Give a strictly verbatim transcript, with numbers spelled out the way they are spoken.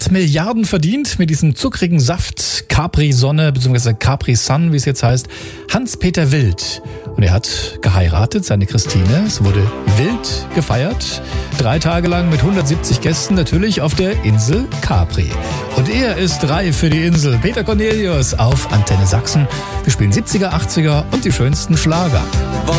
hat Milliarden verdient mit diesem zuckrigen Saft Capri-Sonne bzw. Capri-Sun, wie es jetzt heißt, Hans-Peter Wild. Und er hat geheiratet, seine Christine. Es wurde wild gefeiert. Drei Tage lang mit hundertsiebzig Gästen, natürlich auf der Insel Capri. Und er ist reif für die Insel. Peter Cornelius auf Antenne Sachsen. Wir spielen siebziger, achtziger und die schönsten Schlager. Wann